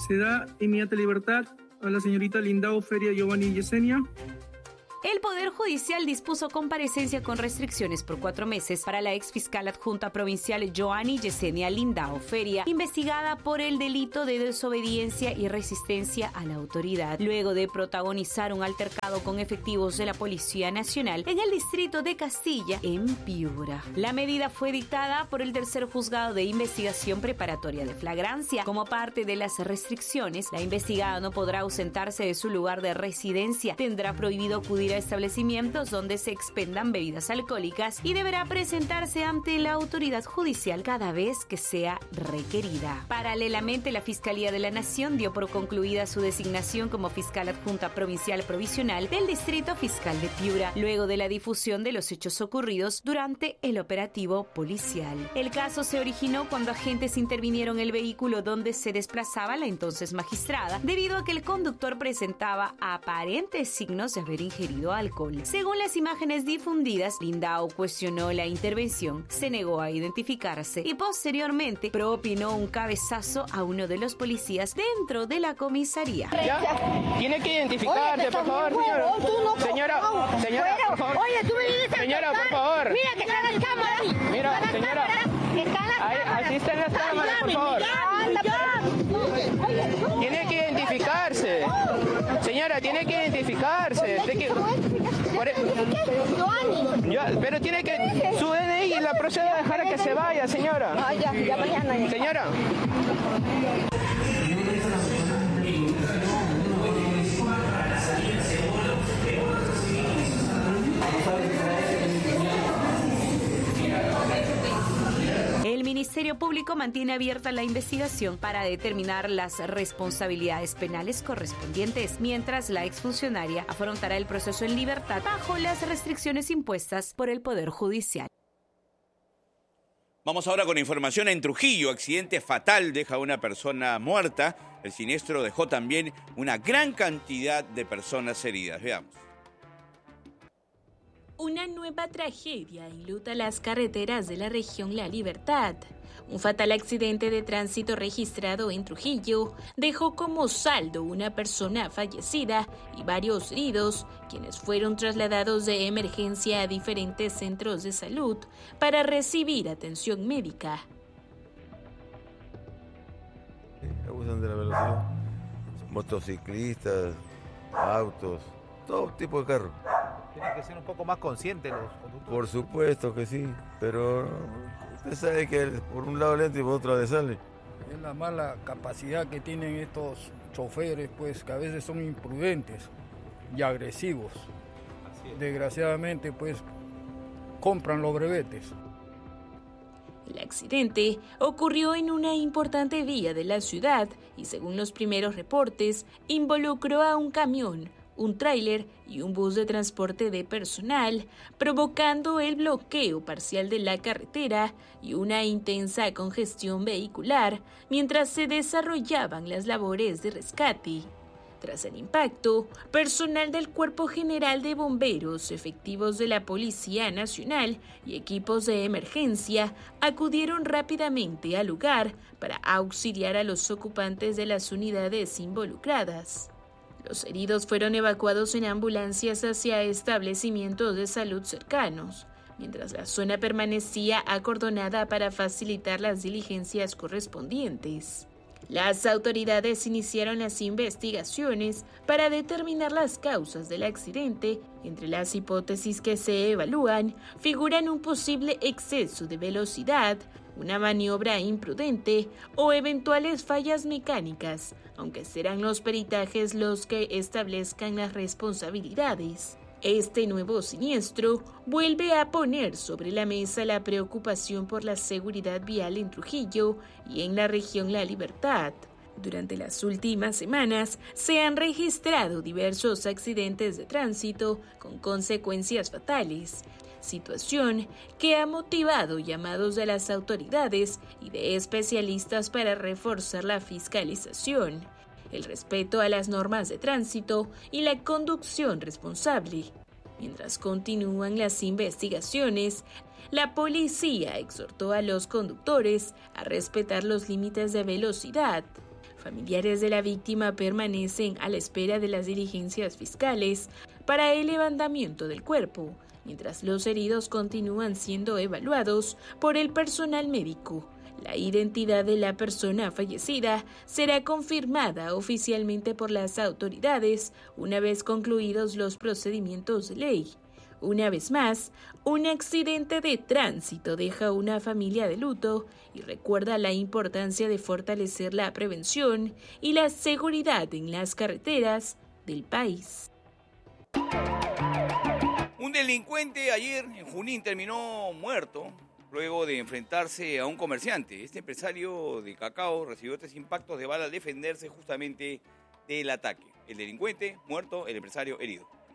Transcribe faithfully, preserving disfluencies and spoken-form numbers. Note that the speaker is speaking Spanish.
Se da inmediata libertad a la señorita Lindao Feria Giovanni Yesenia. El Poder Judicial dispuso comparecencia con restricciones por cuatro meses para la exfiscal adjunta provincial Giovanni Yesenia Lindao Feria, investigada por el delito de desobediencia y resistencia a la autoridad, luego de protagonizar un altercado con efectivos de la Policía Nacional en el distrito de Castilla, en Piura. La medida fue dictada por el tercer juzgado de investigación preparatoria de flagrancia. Como parte de las restricciones, la investigada no podrá ausentarse de su lugar de residencia, tendrá prohibido acudir a establecimientos donde se expendan bebidas alcohólicas y deberá presentarse ante la autoridad judicial cada vez que sea requerida. Paralelamente, la Fiscalía de la Nación dio por concluida su designación como fiscal adjunta provincial provisional del Distrito Fiscal de Piura, luego de la difusión de los hechos ocurridos durante el operativo policial. El caso se originó cuando agentes intervinieron el vehículo donde se desplazaba la entonces magistrada, debido a que el conductor presentaba aparentes signos de haber ingerido alcohol. Según las imágenes difundidas, Lindao cuestionó la intervención, se negó a identificarse y posteriormente propinó un cabezazo a uno de los policías dentro de la comisaría. ¿Ya? Tiene que identificarse, por favor, señora. No, señora, no, señora, por favor. Oye, tú me vienes a Señora, por favor. Mira que están las cámaras. Mira, Están señora. Cámaras. Están las Ahí, cámaras. así están las cámaras, por favor. Tiene que identificarse. Señora, tiene que identificarse. De que, por, yo, pero tiene que su D N I y la procede a dejar a que se vaya, señora. Ah, ya, ya mañana. Ya. Señora. El Ministerio Público mantiene abierta la investigación para determinar las responsabilidades penales correspondientes, mientras la exfuncionaria afrontará el proceso en libertad bajo las restricciones impuestas por el Poder Judicial. Vamos ahora con información en Trujillo. Accidente fatal deja a una persona muerta. El siniestro dejó también una gran cantidad de personas heridas. Veamos. Una nueva tragedia enluta las carreteras de la región La Libertad. Un fatal accidente de tránsito registrado en Trujillo dejó como saldo una persona fallecida y varios heridos, quienes fueron trasladados de emergencia a diferentes centros de salud para recibir atención médica. Abusan de la velocidad. Motociclistas, autos, todo tipo de carros. Tienen que ser un poco más conscientes los conductores. Por supuesto que sí, pero usted sabe que por un lado lento y por otro de sale. Es la mala capacidad que tienen estos choferes, pues que a veces son imprudentes y agresivos. Desgraciadamente, pues compran los brevetes. El accidente ocurrió en una importante vía de la ciudad y, según los primeros reportes, involucró a un camión, un tráiler y un bus de transporte de personal, provocando el bloqueo parcial de la carretera y una intensa congestión vehicular mientras se desarrollaban las labores de rescate. Tras el impacto, personal del Cuerpo General de Bomberos, efectivos de la Policía Nacional y equipos de emergencia acudieron rápidamente al lugar para auxiliar a los ocupantes de las unidades involucradas. Los heridos fueron evacuados en ambulancias hacia establecimientos de salud cercanos, mientras la zona permanecía acordonada para facilitar las diligencias correspondientes. Las autoridades iniciaron las investigaciones para determinar las causas del accidente. Entre las hipótesis que se evalúan figuran un posible exceso de velocidad, una maniobra imprudente o eventuales fallas mecánicas, aunque serán los peritajes los que establezcan las responsabilidades. Este nuevo siniestro vuelve a poner sobre la mesa la preocupación por la seguridad vial en Trujillo y en la región La Libertad. Durante las últimas semanas se han registrado diversos accidentes de tránsito con consecuencias fatales, situación que ha motivado llamados de las autoridades y de especialistas para reforzar la fiscalización, el respeto a las normas de tránsito y la conducción responsable. Mientras continúan las investigaciones, la policía exhortó a los conductores a respetar los límites de velocidad. Familiares de la víctima permanecen a la espera de las diligencias fiscales para el levantamiento del cuerpo, mientras los heridos continúan siendo evaluados por el personal médico. La identidad de la persona fallecida será confirmada oficialmente por las autoridades una vez concluidos los procedimientos de ley. Una vez más, un accidente de tránsito deja una familia de luto y recuerda la importancia de fortalecer la prevención y la seguridad en las carreteras del país. Un delincuente ayer en Junín terminó muerto luego de enfrentarse a un comerciante. Este empresario de cacao recibió tres impactos de bala al defenderse justamente del ataque. El delincuente muerto, el empresario herido.